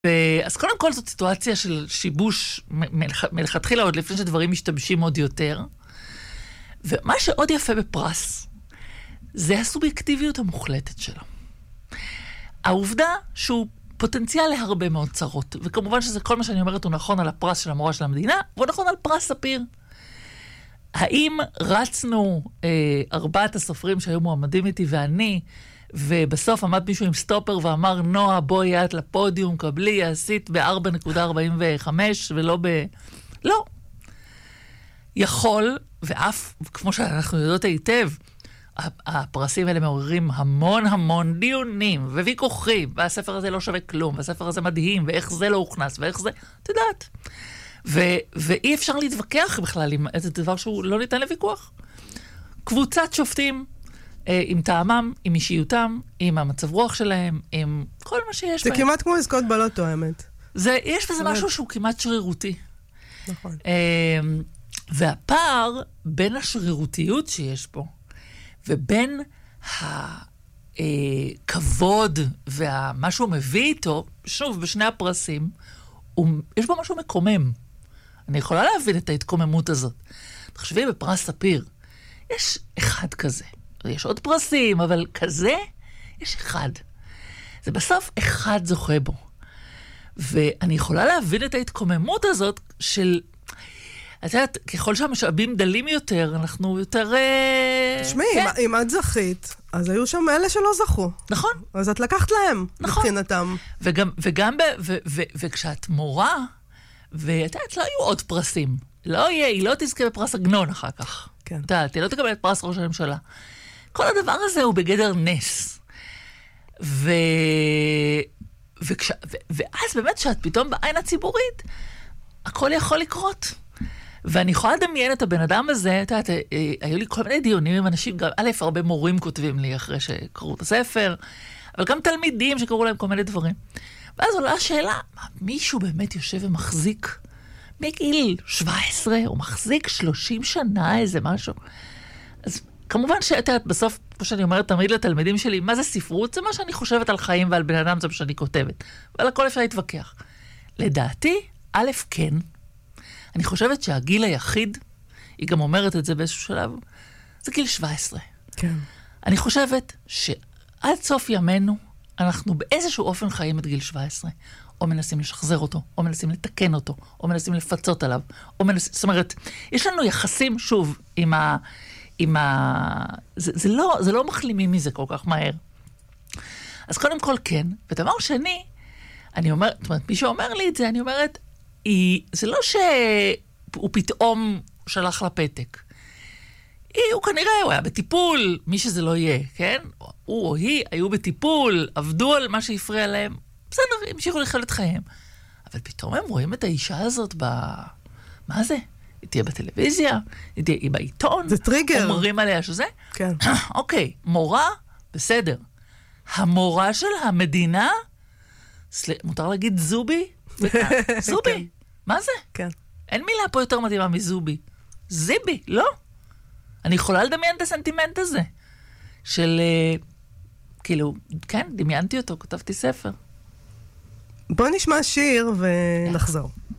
אז קודם כל זאת סיטואציה של שיבוש מלכתחילה עוד לפני שדברים משתמשים עוד יותר. ומה שעוד יפה בפרס, זה הסובייקטיביות המוחלטת שלו. העובדה שהוא פוטנציאל להרבה מאוד צרות, וכמובן שזה כל מה שאני אומרת הוא נכון על הפרס של המורה של המדינה, והוא נכון על פרס ספיר. האם רצנו 4 הסופרים שהיו מועמדים איתי ואני, ובסוף עמד מישהו עם סטופר ואמר, נועה, בואי את לפודיום, קבלי, עשית ב-4.45 ולא לא. יכול, ואף, כמו שאנחנו יודעות היטב, הפרסים האלה מעוררים המון המון דיונים וויכוחים, והספר הזה לא שווה כלום, והספר הזה מדהים, ואיך זה לא הוכנס, ואיך זה, את יודעת. ואי אפשר להתווכח בכלל עם איזה דבר שהוא לא ניתן לוויכוח. קבוצת שופטים, עם טעמם, עם אישיותם, עם המצב רוח שלהם, עם כל מה שיש בהם. זה כמעט כמו עסקות בלוטו, האמת. יש בזה משהו שהוא כמעט שרירותי. נכון. והפער בין השרירותיות שיש פה, ובין הכבוד ומה שהוא מביא איתו, שוב, בשני הפרסים, יש בו משהו מקומם. אני יכולה להבין את ההתקוממות הזאת. תחשבי, בפרס ספיר, יש אחד כזה. יש עוד פרסים, אבל כזה, יש אחד. זה בסוף אחד זוכה בו. ואני יכולה להבין את ההתקוממות הזאת של... את יודעת, ככל שהמשאבים דלים יותר, אנחנו יותר... תשמעי, כן. אם את זכית, אז היו שם אלה שלא זכו. נכון. אז את לקחת להם, נכון. מבחינתם. וכשאת מורה, ואת יודעת, לא היו עוד פרסים. היא לא תזכה בפרס עגנון אחר כך. כן. את יודעת, היא לא תקבל את פרס ראש הממשלה. כל הדבר הזה הוא בגדר נס. ואז באמת שאת פתאום בעין הציבורית, הכל יכול לקרות. ואני יכולה לדמיין את הבן אדם הזה, את יודעת, היו לי כל מיני דיונים עם אנשים, גם א', הרבה מורים כותבים לי אחרי שקראו את הספר, אבל גם תלמידים שקראו להם כל מיני דברים. ואז עולה השאלה, מישהו באמת יושב ומחזיק מגיל 17, הוא מחזיק 30 שנה איזה משהו. אז כמובן שאת יודעת, בסוף, כמו שאני אומרת תמיד לתלמידים שלי, מה זה ספרות? זה מה שאני חושבת על חיים ועל בן אדם, זה מה שאני כותבת. ועל הכל אפשר להתווכח. לדעתי, א', כן, אני חושבת שהגיל היחיד, היא גם אומרת את זה באיזשהו שלב, זה גיל 17. כן. אני חושבת שעד סוף ימינו, אנחנו באיזשהו אופן חיים את גיל 17. או מנסים לשחזר אותו, או מנסים לתקן אותו, או מנסים לפצות עליו, זאת אומרת, יש לנו יחסים, שוב, זה לא מחלימים מזה כל כך מהר. אז קודם כל כן, ודבר שני, אני אומרת, זאת אומרת, מי שאומר לי את זה, אני אומרת, זה לא שהוא פתאום שלח לפתק. הוא כנראה, הוא היה בטיפול, מי שזה לא יהיה, כן? הוא או היא היו בטיפול, עבדו על מה שהפריע להם, בסדר, המשיכו לחיות את חייהם. אבל פתאום הם רואים את האישה הזאת מה זה? היא תהיה בטלוויזיה? היא תהיה בעיתון? זה טריגר. אומרים עליה שזה? כן. אוקיי, מורה, בסדר. המורה של המדינה? מותר להגיד זובי? זובי, מה זה? כן. אין מילה פה יותר מתאימה מזובי. זיבי, לא? אני יכולה לדמיין את הסנטימנט הזה. של, כאילו, כן, דמיינתי אותו, כתבתי ספר. בוא נשמע שיר ונחזור.